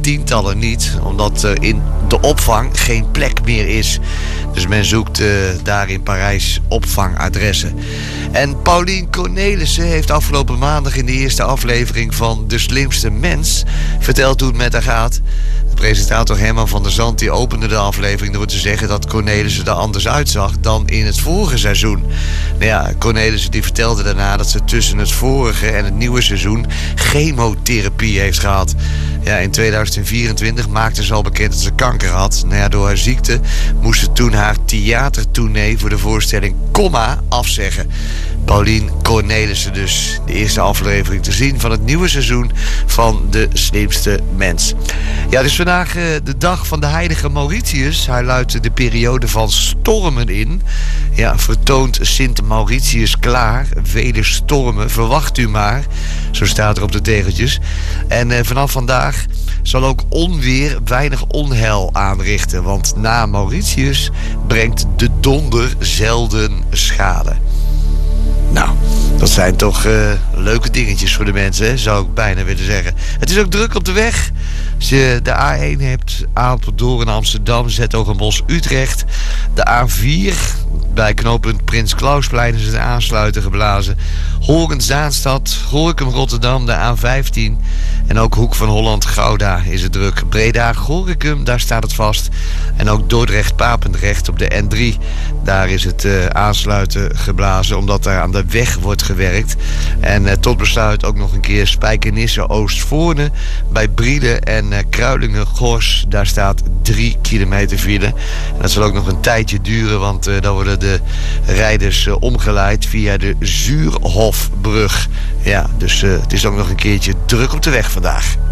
tientallen niet, omdat er in de opvang geen plek meer is. Dus men zoekt daar in Parijs opvangadressen. En Paulien Cornelissen heeft afgelopen maandag in de eerste aflevering van De Slimste Mens verteld hoe het met haar gaat. De presentator Herman van der Zand die opende de aflevering door te zeggen dat Cornelissen er anders uitzag dan in het vorige seizoen. Nou ja, Cornelissen die vertelde daarna dat ze tussen het vorige en het nieuwe seizoen chemotherapie heeft gehad. Ja, in 2024 maakte ze al bekend dat ze kanker had. Nou ja, door haar ziekte moest ze toen haar theatertournee voor de voorstelling Comma afzeggen. Paulien Cornelissen dus. De eerste aflevering te zien van het nieuwe seizoen van De Slimste Mens. Ja, dus vandaag de dag van de heilige Mauritius. Hij luidt de periode van stormen in. Ja, vertoont Sint Mauritius klaar. Vele stormen, verwacht u maar. Zo staat er op de tegeltjes. En vanaf vandaag zal ook onweer weinig onheil aanrichten. Want na Mauritius brengt de donder zelden schade. Nou, dat zijn toch leuke dingetjes voor de mensen, hè? Zou ik bijna willen zeggen. Het is ook druk op de weg. Als je de A1 hebt, Apeldoorn, Amsterdam, Zetogenbosch, Utrecht. De A4, bij knooppunt Prins Klausplein is het aansluiten geblazen. Horen-Zaanstad, Gorinchem, Rotterdam, de A15. En ook Hoek van Holland, Gouda is het druk. Breda, Gorinchem, daar staat het vast. En ook Dordrecht, Papendrecht op de N3. Daar is het aansluiten geblazen, omdat daar aan de weg wordt gewerkt. En tot besluit ook nog een keer Spijkenisse, Oostvoorne. Bij Brielen en Kruilingen-Gors, daar staat 3 kilometer file. En dat zal ook nog een tijdje duren, want dan worden de rijders omgeleid via de Zuurhofbrug. Ja, dus het is ook nog een keertje druk op de weg vandaag.